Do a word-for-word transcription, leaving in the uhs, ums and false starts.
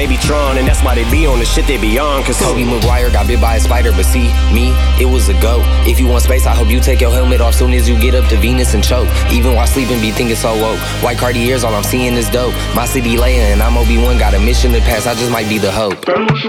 Baby Tron, and that's why they be on the shit they be on. Cause Tobey Maguire got bit by a spider, but see, me, it was a go. If you want space, I hope you take your helmet off soon as you get up to Venus and choke. Even while sleeping, be thinking so woke. White Cartiers, all I'm seeing is dope. My city laying, and I'm Obi-Wan, got a mission to pass, I just might be the hope.